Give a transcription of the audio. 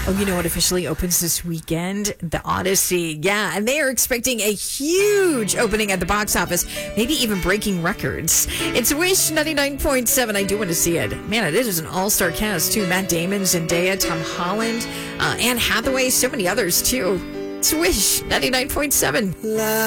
Oh, you know what officially opens this weekend? The Odyssey. Yeah, and they are expecting a huge opening at the box office, maybe even breaking records. It's Wish 99.7. I do want to see it. Man, it is an all-star cast, too. Matt Damon, Zendaya, Tom Holland, Anne Hathaway, so many others, too. It's Wish 99.7.